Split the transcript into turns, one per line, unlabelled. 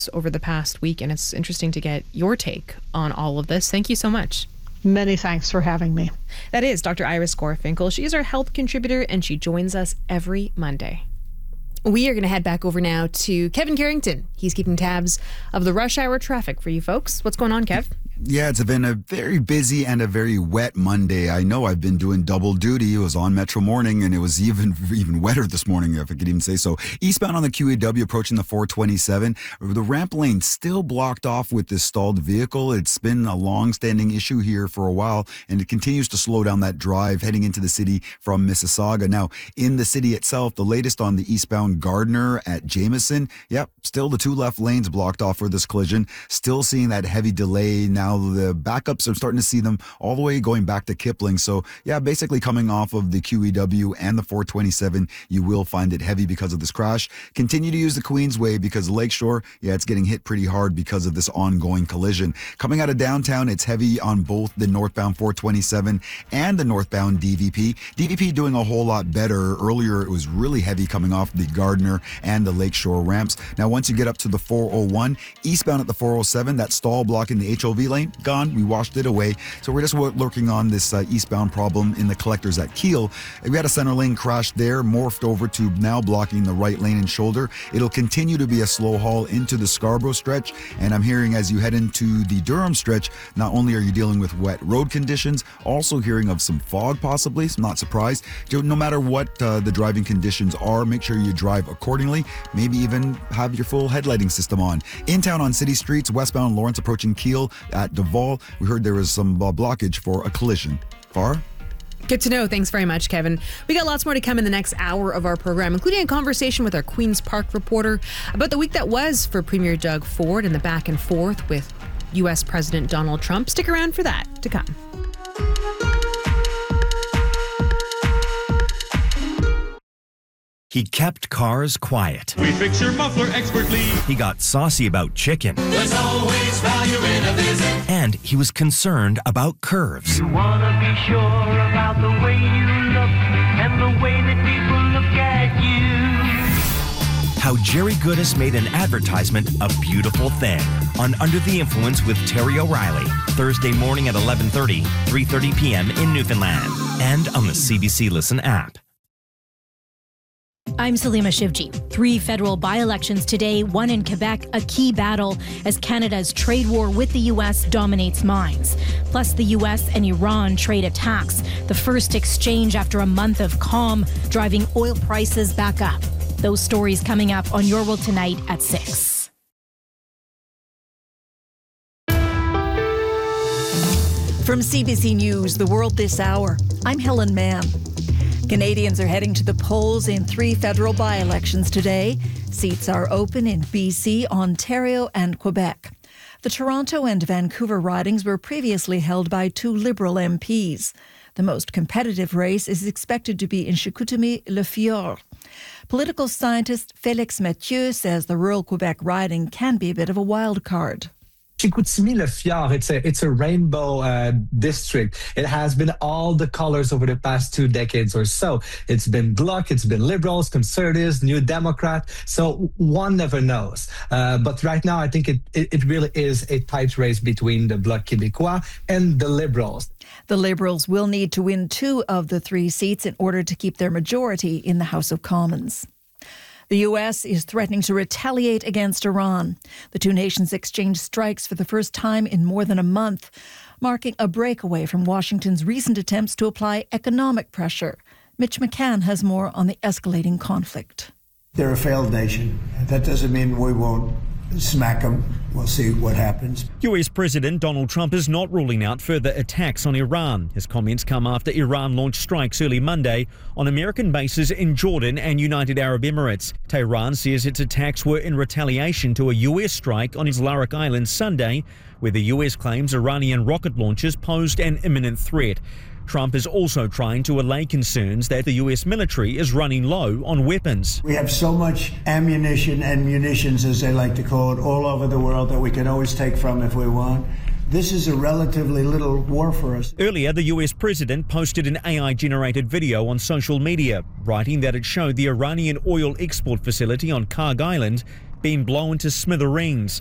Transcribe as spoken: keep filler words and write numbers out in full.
over the past week, and it's interesting to get your take on all of this. Thank you so much.
Many thanks for having me.
That is Doctor Iris Gorfinkel. She is our health contributor, and she joins us every Monday. We are going to head back over now to Kevin Carrington. He's keeping tabs of the rush hour traffic for you folks. What's going on, Kev?
Yeah, it's been a very busy and a very wet Monday. I know I've been doing double duty. It was on Metro Morning, and it was even even wetter this morning, if I could even say so. Eastbound on the Q E W approaching the four twenty-seven. The ramp lane still blocked off with this stalled vehicle. It's been a long-standing issue here for a while, and it continues to slow down that drive heading into the city from Mississauga. Now, in the city itself, the latest on the eastbound Gardner at Jameson, yep, still the two left lanes blocked off for this collision. Still seeing that heavy delay now. The backups, I'm starting to see them all the way going back to Kipling. So, yeah, basically coming off of the Q E W and the four twenty-seven, you will find it heavy because of this crash. Continue to use the Queensway because Lakeshore, yeah, it's getting hit pretty hard because of this ongoing collision. Coming out of downtown, it's heavy on both the northbound four twenty-seven and the northbound D V P. D V P doing a whole lot better. Earlier, it was really heavy coming off the Gardner and the Lakeshore ramps. Now, once you get up to the four oh one, eastbound at the four oh seven, that stall blocking the H O V lane, gone. We washed it away. So we're just working on this uh, eastbound problem in the collectors at Keele. We had a center lane crash there, morphed over to now blocking the right lane and shoulder. It'll continue to be a slow haul into the Scarborough stretch. And I'm hearing as you head into the Durham stretch, not only are you dealing with wet road conditions, also hearing of some fog possibly. So I'm not surprised. No matter what uh, the driving conditions are, make sure you drive accordingly. Maybe even have your full headlighting system on. In town on city streets, westbound Lawrence approaching Keele at Duval. We heard there was some uh, blockage for a collision. Far?
Good to know. Thanks very much, Kevin. We got lots more to come in the next hour of our program, including a conversation with our Queen's Park reporter about the week that was for Premier Doug Ford and the back and forth with U S President Donald Trump. Stick around for that to come.
He kept cars quiet.
We fix your muffler expertly.
He got saucy about chicken.
There's always value in a visit.
And he was concerned about curves.
You want to be sure about the way you look and the way that people look at you.
How Jerry Goodis made an advertisement a beautiful thing on Under the Influence with Terry O'Reilly. Thursday morning at eleven thirty, three thirty p.m. in Newfoundland. And on the C B C Listen app.
I'm Salima Shivji. Three federal by-elections today, one in Quebec, a key battle as Canada's trade war with the U S dominates minds. Plus the U S and Iran trade attacks, the first exchange after a month of calm, driving oil prices back up. Those stories coming up on Your World Tonight at six.
From C B C News, The World This Hour, I'm Helen Mann. Canadians are heading to the polls in three federal by-elections today. Seats are open in B C, Ontario and Quebec. The Toronto and Vancouver ridings were previously held by two Liberal M Ps. The most competitive race is expected to be in Chicoutimi-Le Political scientist Félix Mathieu says the rural Quebec riding can be a bit of a wild card.
Chicoutimi-Le it's a it's a rainbow uh, district. It has been all the colors over the past two decades or so. It's been Bloc, it's been Liberals, Conservatives, New Democrat. So one never knows. Uh, but right now, I think it, it it really is a tight race between the Bloc Québécois and the Liberals.
The Liberals will need to win two of the three seats in order to keep their majority in the House of Commons. The U S is threatening to retaliate against Iran. The two nations exchanged strikes for the first time in more than a month, marking a breakaway from Washington's recent attempts to apply economic pressure. Mitch McCann has more on the escalating conflict.
They're a failed nation. That doesn't mean we won't smack them. We'll see what happens.
U S President Donald Trump is not ruling out further attacks on Iran. His comments come after Iran launched strikes early Monday on American bases in Jordan and United Arab Emirates. Tehran says its attacks were in retaliation to a U S strike on its Larak Island Sunday, where the U S claims Iranian rocket launches posed an imminent threat. Trump is also trying to allay concerns that the U S military is running low on weapons.
We have so much ammunition and munitions, as they like to call it, all over the world that we can always take from if we want. This is a relatively little war for us.
Earlier, the U S president posted an A I-generated video on social media, writing that it showed the Iranian oil export facility on Karg Island been blown to smithereens.